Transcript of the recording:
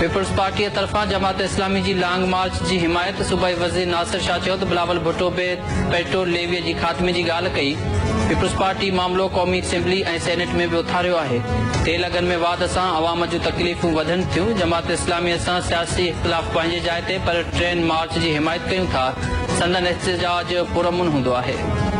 Peoples party तरफ़ां जमात इस्लामी जी long मार्च की हिमायत सूबाई वज़ीर नासिर शाह चयो त बिलावल भुट्टो पेट्रोल लेवी जी खात्मे की ॻाल्हि कई। पीपल्स पार्टी मामलो क़ौमी असेंबली ऐं सेनेट में भी उथारियो आहे। तेल अघनि में वाध सां अवाम जूं तकलीफ़ूं वधनि थियूं। जमात इस्लामी सां सियासी इख़्तिलाफ़ पंहिंजे जाइ ते पर ट्रेन मार्च की हिमायत कयूं था। संदन एहतजाज पुरअमन हूंदो आहे।